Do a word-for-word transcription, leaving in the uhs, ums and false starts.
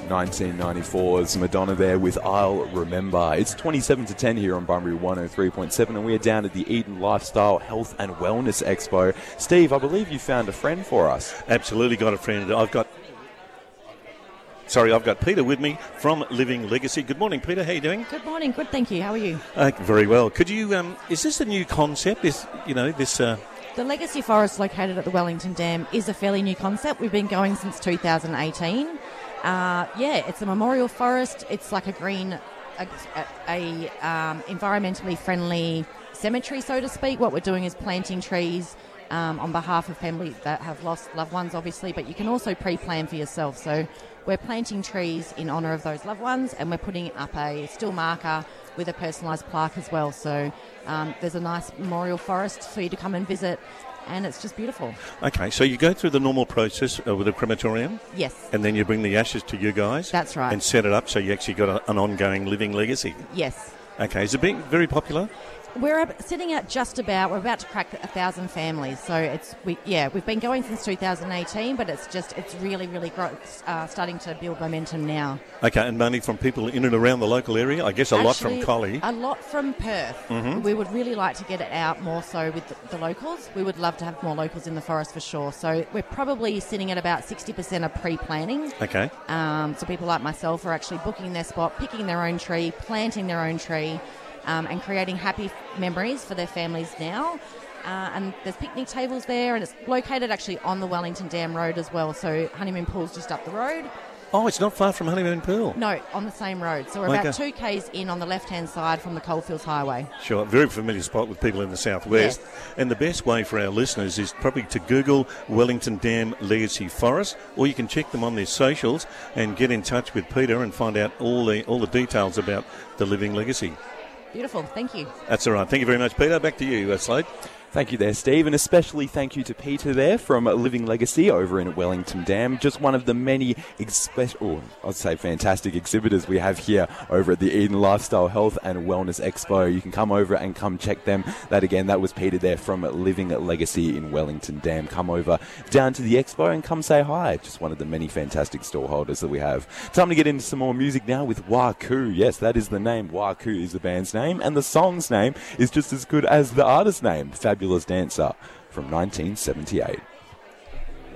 nineteen ninety-four's Madonna there with I'll Remember. It's twenty-seven to ten here on Bunbury one oh three point seven, and we're down at the Eden Lifestyle Health and Wellness Expo. Steve, I believe you found a friend for us. Absolutely got a friend. I've got... Sorry, I've got Peter with me from Living Legacy. Good morning, Peter. How are you doing? Good morning. Good, thank you. How are you? Uh, very well. Could you... Um, is this a new concept? This, you know, this... Uh... The Legacy Forest located at the Wellington Dam is a fairly new concept. We've been going since two thousand eighteen. Uh, yeah, it's a memorial forest. It's like a green, a, a, a um, environmentally friendly cemetery, so to speak. What we're doing is planting trees um, on behalf of families that have lost loved ones, obviously, but you can also pre-plan for yourself. So we're planting trees in honour of those loved ones, and we're putting up a still marker with a personalised plaque as well. So um, there's a nice memorial forest for you to come and visit, and it's just beautiful. Okay, so you go through the normal process uh, with a crematorium? Yes. And then you bring the ashes to you guys? That's right. And set it up so you actually got a, an ongoing living legacy? Yes. Okay, is it being very popular? We're sitting at just about, we're about to crack a thousand families. So it's, we, yeah, we've been going since two thousand eighteen, but it's just, it's really, really grow, uh, starting to build momentum now. Okay, and mainly from people in and around the local area? I guess a Actually, lot from Collie. A lot from Perth. Mm-hmm. We would really like to get it out more so with the, the locals. We would love to have more locals in the forest for sure. So we're probably sitting at about sixty percent of pre-planning. Okay. Um, so people like myself are actually booking their spot, picking their own tree, planting their own tree, Um, and creating happy memories for their families now. Uh, and there's picnic tables there, and it's located actually on the Wellington Dam Road as well. So Honeymoon Pool's just up the road. Oh, it's not far from Honeymoon Pool? No, on the same road. So we're Okay. about two k's in on the left-hand side from the Coalfields Highway. Sure, very familiar spot with people in the southwest. Yes. And the best way for our listeners is probably to Google Wellington Dam Legacy Forest, or you can check them on their socials and get in touch with Peter and find out all the all the details about the Living Legacy. Beautiful, thank you. That's all right. Thank you very much, Peter. Back to you, uh, Slade. Thank you there, Steve, and especially thank you to Peter there from Living Legacy over in Wellington Dam. Just one of the many, expe- oh, I'd say fantastic exhibitors we have here over at the Eden Lifestyle Health and Wellness Expo. You can come over and come check them. That again, that was Peter there from Living Legacy in Wellington Dam. Come over down to the expo and come say hi. Just one of the many fantastic stall holders that we have. Time to get into some more music now with Waku. Yes, that is the name. Waku is the band's name, and the song's name is just as good as the artist's name. Fabulous Dancer from nineteen seventy-eight.